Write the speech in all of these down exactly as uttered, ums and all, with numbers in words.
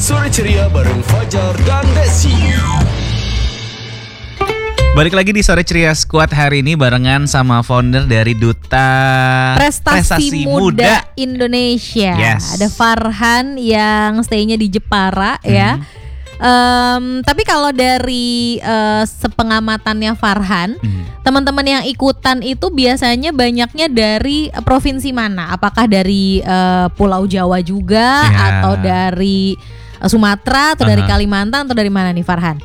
Sore Ceria bareng Fajar dan Desi. Balik lagi di Sore Ceria Squad hari ini barengan sama founder dari Duta Prestasi, Prestasi Muda, Muda Indonesia. Yes. Ada Farhan yang stay-nya di Jepara hmm. ya. Um, tapi kalau dari uh, sepengamatannya Farhan, hmm. teman-teman yang ikutan itu biasanya banyaknya dari uh, provinsi mana? Apakah dari uh, Pulau Jawa juga, yeah. atau dari uh, Sumatera, atau uh-huh. dari Kalimantan, atau dari mana nih Farhan?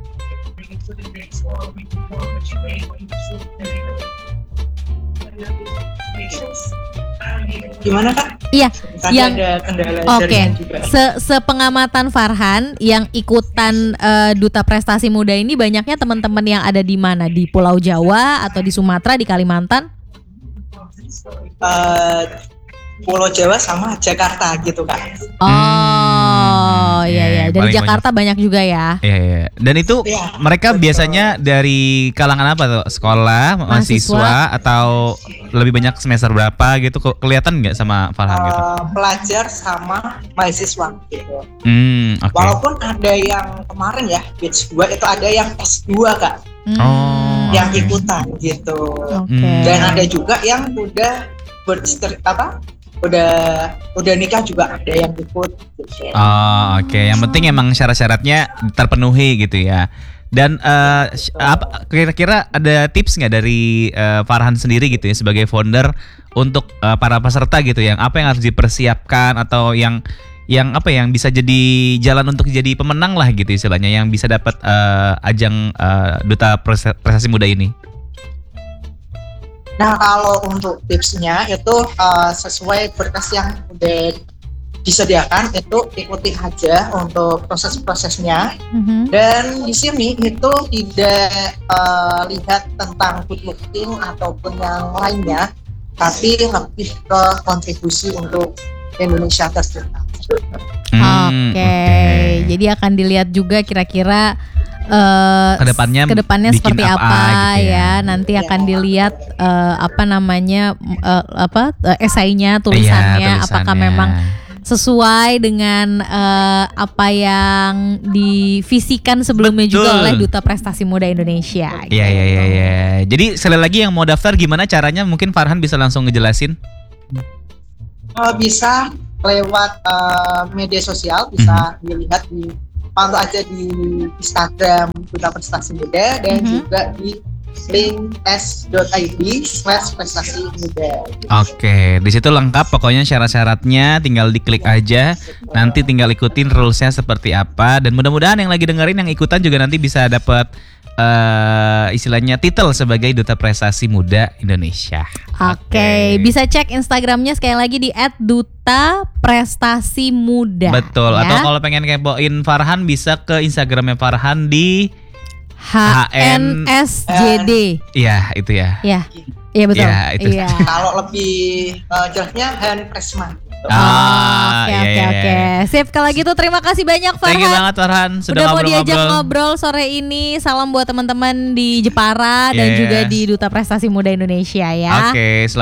Gimana Kak? Iya, yang ada kendala Oke. Okay. juga. Se sepengamatan Farhan yang ikutan uh, Duta Prestasi Muda ini banyaknya teman-teman yang ada di mana? Di Pulau Jawa atau di Sumatera, di Kalimantan? Uh, Pulau Jawa sama Jakarta gitu Kak. Oh, iya hmm, iya. Dari Jakarta banyak. banyak juga ya. Iya iya. Dan itu ya, mereka betul. biasanya dari kalangan apa tuh? Sekolah, mahasiswa, mahasiswa atau lebih banyak semester berapa gitu? Kelihatan nggak sama Farhan uh, gitu? Pelajar sama mahasiswa gitu. Hmm, okay. Walaupun ada yang kemarin ya, batch dua itu ada yang S dua Kak. Hmm. Oh, yang okay. ikutan gitu. Okay. Dan ada juga yang udah bercerita apa? udah udah nikah juga ada yang ikut gitu. Oh oke, okay. Yang penting emang syarat-syaratnya terpenuhi gitu ya. Dan uh, apa kira-kira ada tips nggak dari uh, Farhan sendiri gitu ya sebagai founder untuk uh, para peserta gitu, yang apa yang harus dipersiapkan atau yang yang apa yang bisa jadi jalan untuk jadi pemenang lah gitu istilahnya, yang bisa dapat uh, ajang uh, Duta Prestasi Muda ini? Nah kalau untuk tipsnya itu uh, sesuai berkas yang udah disediakan, itu ikuti aja untuk proses-prosesnya. Mm-hmm. Dan di sini itu tidak uh, lihat tentang good looking ataupun yang lainnya, tapi lebih ke kontribusi untuk Indonesia tercinta. Hmm, Oke, okay. okay. Jadi akan dilihat juga kira-kira Uh, kedepannya, kedepannya seperti apa, apa gitu ya. ya nanti ya. Akan dilihat uh, apa namanya uh, apa uh, esainya, tulisannya, ya, tulisannya apakah memang sesuai dengan uh, apa yang divisikan sebelumnya. Betul. Juga oleh Duta Prestasi Muda Indonesia. Iya iya iya ya. Jadi sekali lagi yang mau daftar gimana caranya, mungkin Farhan bisa langsung ngejelasin. Uh, bisa lewat uh, media sosial, bisa hmm. dilihat di pantau aja di Instagram Duta Prestasi Muda dan mm-hmm. juga di link s dot i d slash prestasi muda. Oke, di situ lengkap pokoknya syarat-syaratnya, tinggal diklik aja. Nanti tinggal ikutin rulesnya seperti apa, dan mudah-mudahan yang lagi dengerin yang ikutan juga nanti bisa dapat uh, istilahnya titel sebagai Duta Prestasi Muda Indonesia. Oke, okay. Bisa cek Instagramnya sekali lagi di et duta prestasi muda. Betul, ya? Atau kalau pengen kepoin Farhan bisa ke Instagramnya Farhan di H N S J D. Iya, itu ya. Iya. Iya betul. Ya, itu. Iya. Kalau lebih uh, jelasnya Hen Presma. Ah, oke oke oke. Sip, kalau gitu terima kasih banyak Farhan. Thank you banget Farhan sudah udah mau diajak ngobrol. ngobrol sore ini. Salam buat teman-teman di Jepara yeah. dan juga di Duta Prestasi Muda Indonesia ya. Oke, okay,